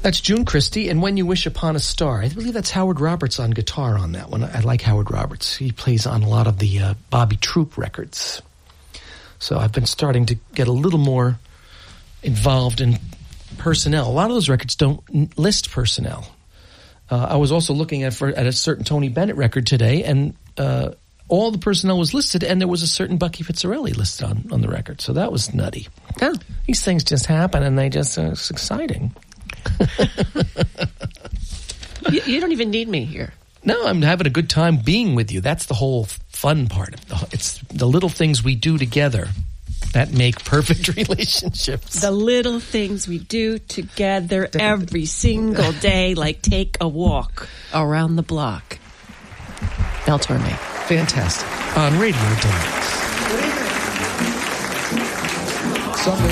That's June Christie, and When You Wish Upon a Star. I believe that's Howard Roberts on guitar on that one. I like Howard Roberts. He plays on a lot of the Bobby Troop records. So I've been starting to get a little more involved in personnel. A lot of those records don't list personnel. I was also looking at a certain Tony Bennett record today, and all the personnel was listed, and there was a certain Bucky Pizzarelli listed on the record. So that was nutty. Oh. These things just happen, and it's exciting. You don't even need me here. No, I'm having a good time being with you. That's the whole fun part. It's the little things we do together that make perfect relationships. The little things we do together every single day, like take a walk around the block. Mel Torme. Fantastic. On Radio Delights. Sunday.